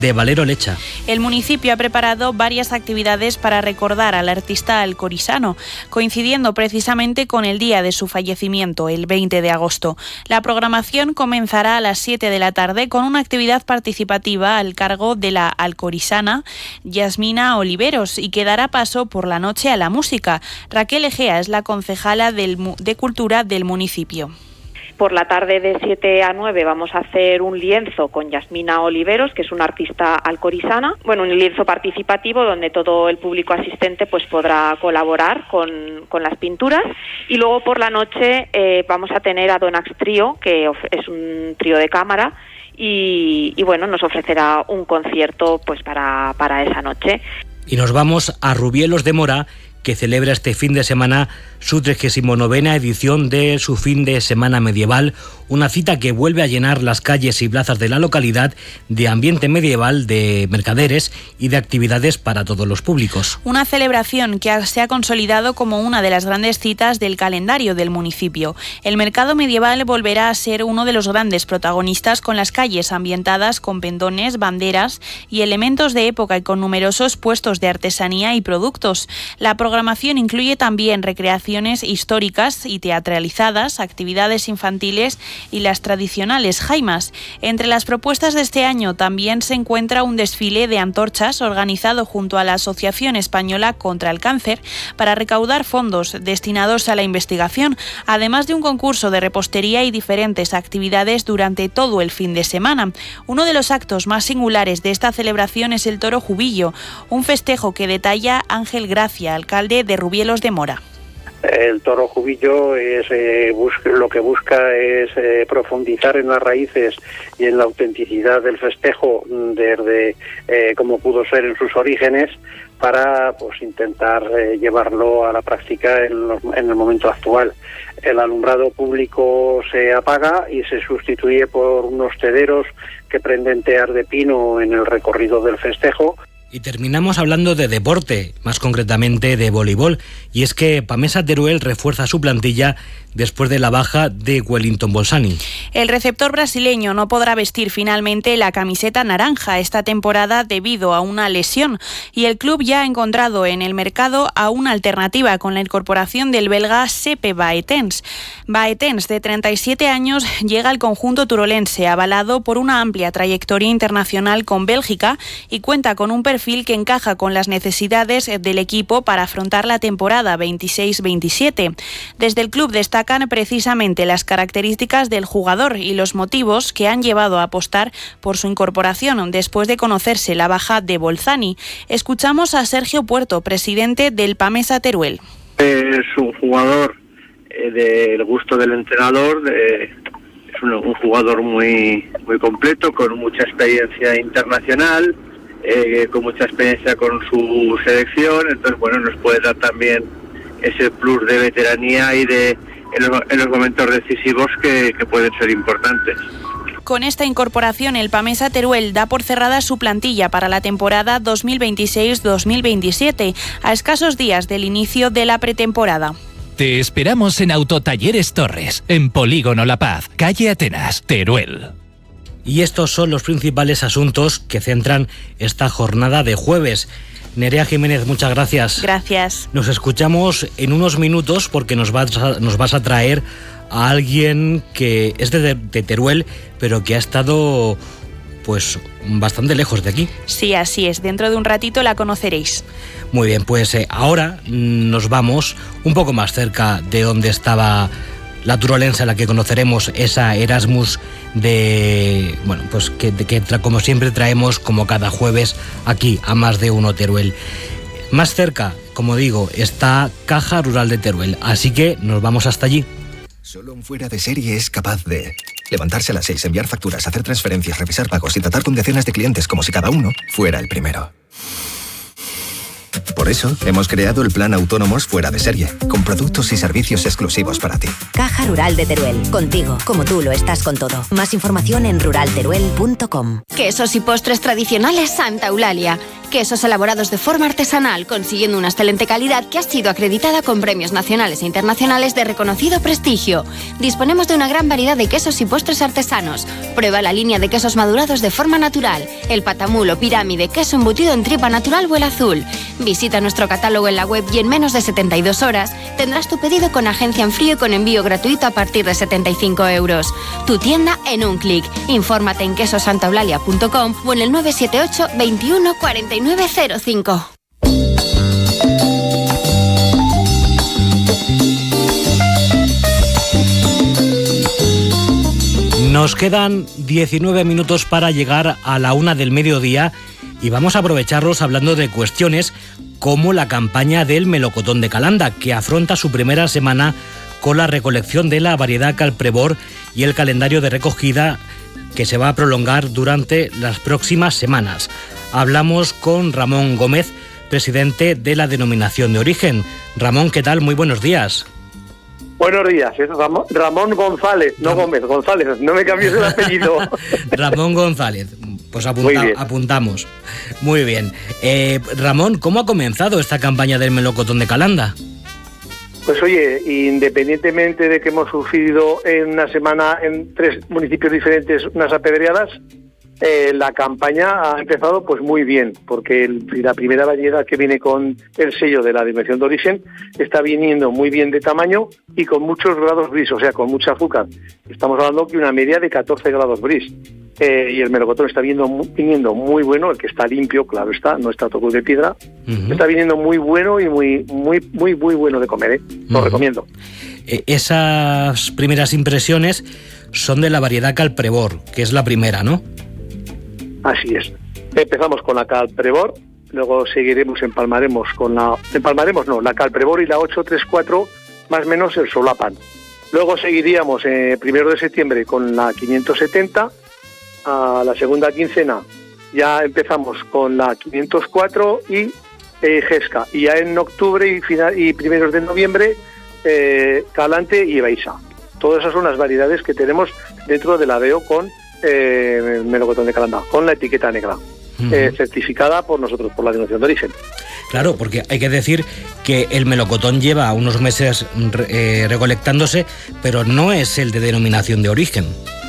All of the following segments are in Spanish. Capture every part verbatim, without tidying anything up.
de Valero Lecha. El municipio ha preparado varias actividades para recordar al artista alcorisano, coincidiendo precisamente con el día de su fallecimiento, el veinte de agosto. La programación comenzará a las siete de la tarde con una actividad participativa al cargo de la alcorisana Yasmina Oliveros y que dará paso por la noche a la música. Raquel Egea es la concejala del, de Cultura del municipio. Por la tarde de siete a nueve vamos a hacer un lienzo con Yasmina Oliveros, que es una artista alcorisana. Bueno, un lienzo participativo donde todo el público asistente pues podrá colaborar con, con las pinturas. Y luego por la noche eh, vamos a tener a Donax Trío, que es un trío de cámara, y, y bueno, nos ofrecerá un concierto pues para, para esa noche. Y nos vamos a Rubielos de Mora, que celebra este fin de semana su trigésima novena edición de su fin de semana medieval, una cita que vuelve a llenar las calles y plazas de la localidad de ambiente medieval, de mercaderes y de actividades para todos los públicos. Una celebración que se ha consolidado como una de las grandes citas del calendario del municipio. El mercado medieval volverá a ser uno de los grandes protagonistas, con las calles ambientadas con pendones, banderas y elementos de época y con numerosos puestos de artesanía y productos. La programación incluye también recreaciones históricas y teatralizadas, actividades infantiles y las tradicionales jaimas. Entre las propuestas de este año también se encuentra un desfile de antorchas organizado junto a la Asociación Española contra el Cáncer para recaudar fondos destinados a la investigación, además de un concurso de repostería y diferentes actividades durante todo el fin de semana. Uno de los actos más singulares de esta celebración es el Toro Jubillo, un festejo que detalla Ángel Gracia, alcalde de Rubielos de Mora. El Toro Jubillo es, eh, busca, lo que busca es eh, profundizar en las raíces y en la autenticidad del festejo desde eh, como pudo ser en sus orígenes, para pues intentar eh, llevarlo a la práctica en, los, en el momento actual. El alumbrado público se apaga y se sustituye por unos tederos que prenden teas de pino en el recorrido del festejo. Y terminamos hablando de deporte, más concretamente de voleibol, y es que Pamesa Teruel refuerza su plantilla después de la baja de Wellington Bolzani. El receptor brasileño no podrá vestir finalmente la camiseta naranja esta temporada debido a una lesión, y el club ya ha encontrado en el mercado a una alternativa con la incorporación del belga Sepe Baetens. Baetens, de treinta y siete años, llega al conjunto turolense avalado por una amplia trayectoria internacional con Bélgica y cuenta con un perfil que encaja con las necesidades del equipo para afrontar la temporada veintiséis veintisiete. Desde el club destacan precisamente las características del jugador y los motivos que han llevado a apostar por su incorporación después de conocerse la baja de Bolzani. Escuchamos a Sergio Puerto, presidente del Pamesa Teruel. Es un jugador eh, del gusto del entrenador, de, es un, un jugador muy, muy completo, con mucha experiencia internacional, eh, con mucha experiencia con su selección, entonces bueno, nos puede dar también ese plus de veteranía y de en los, en los momentos decisivos que, que pueden ser importantes. Con esta incorporación, el Pamesa Teruel da por cerrada su plantilla para la temporada dos mil veintiséis dos mil veintisiete, a escasos días del inicio de la pretemporada. Te esperamos en Autotalleres Torres, en Polígono La Paz, calle Atenas, Teruel. Y estos son los principales asuntos que centran esta jornada de jueves. Nerea Jiménez, muchas gracias. Gracias. Nos escuchamos en unos minutos porque nos vas a, nos vas a traer a alguien que es de, de Teruel, pero que ha estado pues bastante lejos de aquí. Sí, así es. Dentro de un ratito la conoceréis. Muy bien, pues eh, ahora nos vamos un poco más cerca de donde estaba la turolense, a la que conoceremos esa Erasmus de, bueno, pues que, que como siempre traemos como cada jueves aquí a Más de Uno Teruel. Más cerca, como digo, está Caja Rural de Teruel, así que nos vamos hasta allí. Solo un fuera de serie es capaz de levantarse a las seis, enviar facturas, hacer transferencias, revisar pagos y tratar con decenas de clientes como si cada uno fuera el primero. Por eso, hemos creado el plan Autónomos Fuera de Serie, con productos y servicios exclusivos para ti. Caja Rural de Teruel, contigo, como tú lo estás con todo. Más información en rural teruel punto com. Quesos y postres tradicionales Santa Eulalia. Quesos elaborados de forma artesanal, consiguiendo una excelente calidad que ha sido acreditada con premios nacionales e internacionales de reconocido prestigio. Disponemos de una gran variedad de quesos y postres artesanos. Prueba la línea de quesos madurados de forma natural, el patamulo, pirámide, queso embutido en tripa natural o el azul. Visita nuestro catálogo en la web y en menos de setenta y dos horas tendrás tu pedido con agencia en frío y con envío gratuito a partir de setenta y cinco euros. Tu tienda en un clic. Infórmate en quesosantaeulalia punto com o en el nueve siete ocho, veintiuno, cuarenta y nueve cero cinco. Nos quedan diecinueve minutos para llegar a la una del mediodía y vamos a aprovecharlos hablando de cuestiones como la campaña del melocotón de Calanda, que afronta su primera semana con la recolección de la variedad Calprevor y el calendario de recogida que se va a prolongar durante las próximas semanas. Hablamos con Ramón Gómez, presidente de la denominación de origen. Ramón, ¿qué tal? Muy buenos días. Buenos días, es Ramón, Ramón González, no Ramón. Gómez, González, no me cambies el apellido. Ramón González, pues apunta, Muy apuntamos. Muy bien. Eh, Ramón, ¿cómo ha comenzado esta campaña del melocotón de Calanda? Pues oye, independientemente de que hemos sufrido en una semana en tres municipios diferentes unas apedreadas, eh, la campaña ha empezado pues muy bien, porque el, la primera variedad que viene con el sello de la denominación de origen está viniendo muy bien de tamaño y con muchos grados bris, o sea, con mucha azúcar. Estamos hablando de una media de catorce grados bris. Eh, y el melocotón está viniendo, viniendo muy bueno, el que está limpio, claro está, no está todo de piedra, uh-huh. Está viniendo muy bueno y muy muy muy muy bueno de comer, ¿eh? Lo uh-huh. recomiendo. Eh, esas primeras impresiones son de la variedad Calprevor, que es la primera, ¿no? Así es. Empezamos con la Calprevor, luego seguiremos, empalmaremos con la... Empalmaremos no, la Calprevor y la ocho treinta y cuatro, más o menos el solapan. Luego seguiríamos eh, primero de septiembre con la quinientos setenta, a la segunda quincena ya empezamos con la quinientos cuatro y eh, Gesca, y ya en octubre y, final, y primeros de noviembre eh, Calante y Baixa. Todas esas son las variedades que tenemos dentro de la D E O con eh, melocotón de Calanda, con la etiqueta negra, uh-huh. eh, certificada por nosotros, por la denominación de origen. Claro, porque hay que decir que el melocotón lleva unos meses eh, recolectándose, pero no es el de denominación de origen.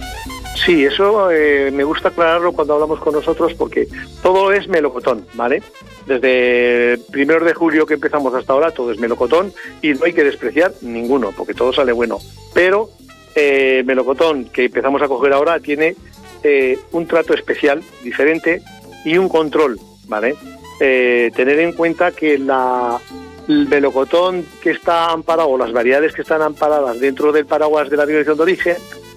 Sí, eso eh, me gusta aclararlo cuando hablamos con nosotros, porque todo es melocotón, ¿vale? Desde el primero de julio que empezamos hasta ahora, todo es melocotón y no hay que despreciar ninguno, porque todo sale bueno. Pero eh, el melocotón que empezamos a coger ahora tiene eh, un trato especial, diferente y un control, ¿vale? Eh, tener en cuenta que la, el melocotón que está amparado, o las variedades que están amparadas dentro del paraguas de la denominación de origen,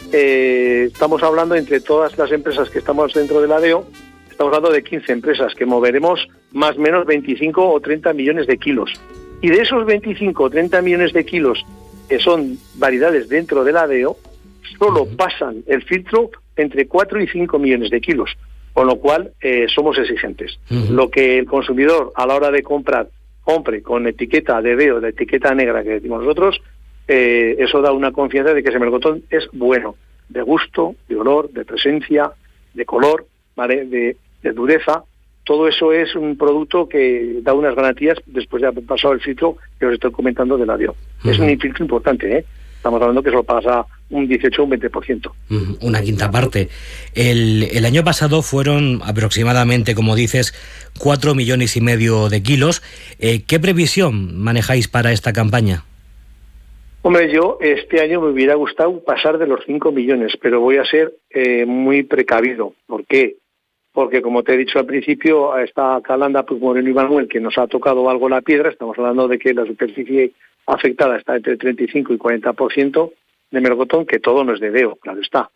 Eh, estamos hablando entre todas las empresas que estamos dentro de la D E O, estamos hablando de quince empresas que moveremos más o menos veinticinco o treinta millones de kilos. Y de esos veinticinco o treinta millones de kilos que son variedades dentro de la D E O, solo pasan el filtro entre cuatro y cinco millones de kilos, con lo cual eh, somos exigentes. Uh-huh. Lo que el consumidor a la hora de comprar, compre con etiqueta de D E O, la etiqueta negra que decimos nosotros, Eh, eso da una confianza de que ese melocotón es bueno, de gusto, de olor, de presencia, de color, ¿vale? de, de dureza. Todo eso es un producto que da unas garantías después de haber pasado el filtro que os estoy comentando de la D E O. Uh-huh. Es un filtro importante, ¿eh? Estamos hablando que solo pasa un dieciocho o un veinte por ciento. Uh-huh. Una quinta parte. El, el año pasado fueron aproximadamente, como dices, cuatro millones y medio de kilos. Eh, ¿Qué previsión manejáis para esta campaña? Hombre, yo este año me hubiera gustado pasar de los cinco millones, pero voy a ser eh, muy precavido. ¿Por qué? Porque, como te he dicho al principio, está Calanda, pues Moreno y Manuel, que nos ha tocado algo la piedra. Estamos hablando de que la superficie afectada está entre treinta y cinco y cuarenta por ciento de melocotón, que todo no es de D E O, claro está.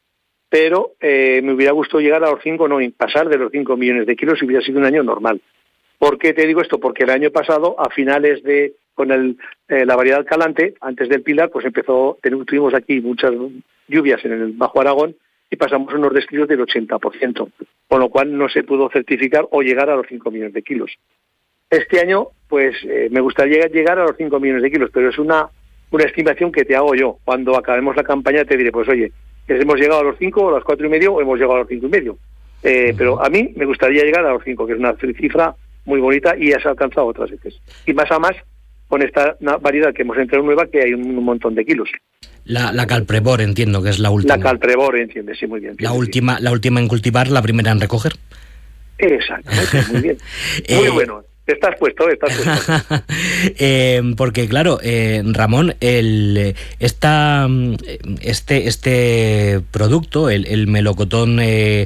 Pero eh, me hubiera gustado llegar a los cinco, no, pasar de los cinco millones de kilos si hubiera sido un año normal. ¿Por qué te digo esto? Porque el año pasado, a finales de, con el, eh, la variedad Calante, antes del Pilar, pues empezó, tuvimos aquí muchas lluvias en el Bajo Aragón y pasamos unos descritos del ochenta por ciento, con lo cual no se pudo certificar o llegar a los cinco millones de kilos. Este año, pues eh, me gustaría llegar a los cinco millones de kilos, pero es una, una estimación que te hago yo. Cuando acabemos la campaña te diré, pues oye, ¿hemos llegado a los cinco o a los cuatro y medio o hemos llegado a los cinco y medio? Eh, pero a mí me gustaría llegar a los cinco, que es una cifra muy bonita y ya se ha alcanzado otras veces. Y más a más con esta variedad que hemos entrado nueva, que hay un, un montón de kilos. La, la Calprevor, entiendo que es la última. La Calprevor, entiende, sí, muy bien. La última, sí. La última en cultivar, la primera en recoger. Exactamente, muy bien. Muy eh, bueno. Estás puesto, estás puesto. eh, porque claro, eh, Ramón, el, esta, este, este producto, el, el melocotón eh,